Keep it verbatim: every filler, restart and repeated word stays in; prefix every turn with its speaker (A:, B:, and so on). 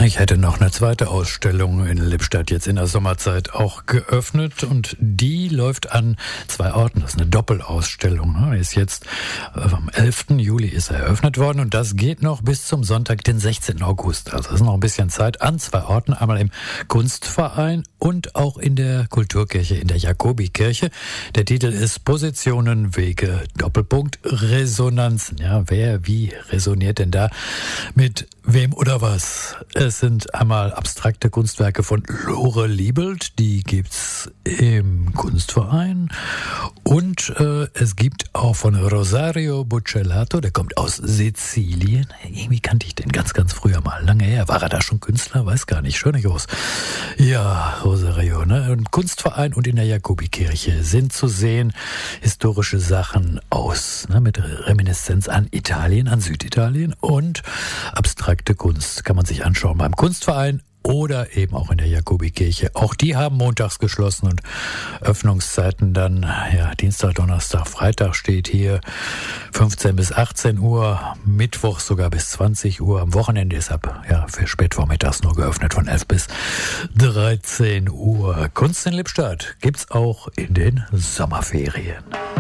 A: Ich hätte noch eine zweite Ausstellung in Lippstadt jetzt in der Sommerzeit auch geöffnet und die läuft an zwei Orten. Das ist eine Doppelausstellung. Die ist jetzt am elften Juli ist eröffnet worden und das geht noch bis zum Sonntag, den sechzehnten August. Also es ist noch ein bisschen Zeit an zwei Orten, einmal im Kunstverein und auch in der Kulturkirche, in der Jakobikirche. Der Titel ist Positionen, Wege, Doppelpunkt, Resonanzen. Ja, wer, wie resoniert denn da mit wem oder was? Es sind einmal abstrakte Kunstwerke von Lore Liebelt, die gibt's im Kunstverein. Und äh, es gibt auch von Rosario Buccellato, der kommt aus Sizilien. Irgendwie kannte ich den ganz, ganz früher mal. Lange her. War er da schon Künstler? Weiß gar nicht. Schöne Jungs. Ja, Rosario, ne? Im Kunstverein und in der Jakobikirche sind zu sehen historische Sachen aus, ne? Mit Reminiszenz an Italien, an Süditalien und abstrakte Kunst kann man sich anschauen beim Kunstverein oder eben auch in der Jakobikirche. Auch die haben montags geschlossen und Öffnungszeiten dann, ja, Dienstag, Donnerstag, Freitag steht hier fünfzehn bis achtzehn Uhr, Mittwoch sogar bis zwanzig Uhr. Am Wochenende ist ab, ja, für spätvormittags nur geöffnet von elf bis dreizehn Uhr. Kunst in Lippstadt gibt's auch in den Sommerferien.